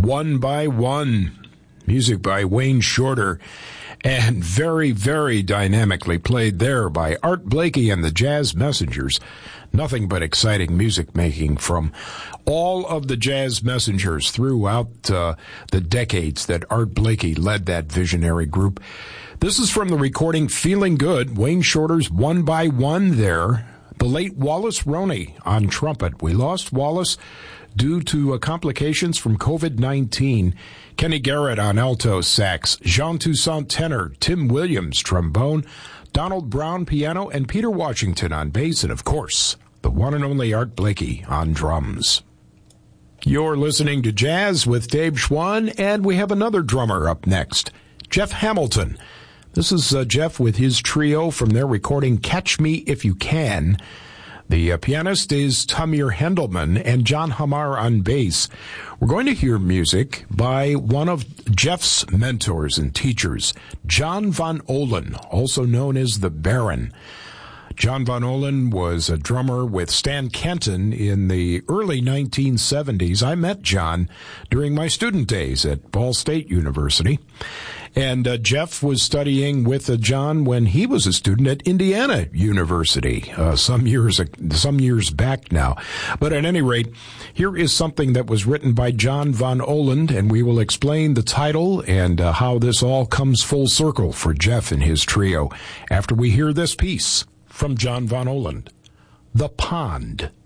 One by One. Music by Wayne Shorter. And very, very dynamically played there by Art Blakey and the Jazz Messengers. Nothing but exciting music making from all of the Jazz Messengers throughout the decades that Art Blakey led that visionary group. This is from the recording Feeling Good, Wayne Shorter's One by One there. The late Wallace Roney on trumpet. We lost Wallace due to complications from COVID-19. Kenny Garrett on alto sax, Jean Toussaint tenor, Tim Williams trombone, Donald Brown piano, and Peter Washington on bass, and of course, the one and only Art Blakey on drums. You're listening to Jazz with Dave Schwann, and we have another drummer up next, Jeff Hamilton. This is Jeff with his trio from their recording Catch Me If You Can. The pianist is Tamir Hendelman and John Hamar on bass. We're going to hear music by one of Jeff's mentors and teachers, John Von Ohlen, also known as the Baron. John Von Ohlen was a drummer with Stan Kenton in the early 1970s. I met John during my student days at Ball State University. And Jeff was studying with John when he was a student at Indiana University some years back now. But at any rate, here is something that was written by John Von Ohlen, and we will explain the title and how this all comes full circle for Jeff and his trio after we hear this piece from John Von Ohlen, The Pond.